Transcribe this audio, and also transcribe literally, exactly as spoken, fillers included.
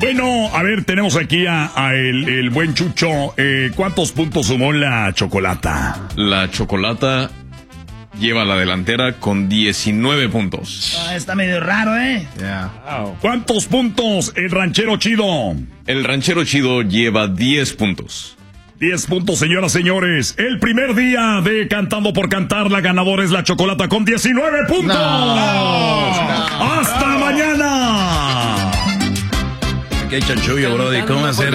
Bueno, a ver, tenemos aquí a, a el, el buen Chucho. Eh, ¿Cuántos puntos sumó la Chocolata? La Chocolata lleva la delantera con diecinueve puntos. Ah, está medio raro, ¿eh? Yeah. Wow. ¿Cuántos puntos el Ranchero Chido? El Ranchero Chido lleva diez puntos. diez puntos, señoras y señores. El primer día de Cantando por Cantar, la ganadora es la Chocolata con diecinueve puntos. No, no, ¡Hasta no. mañana! Qué chanchullo, brody. ¿Cómo hacer?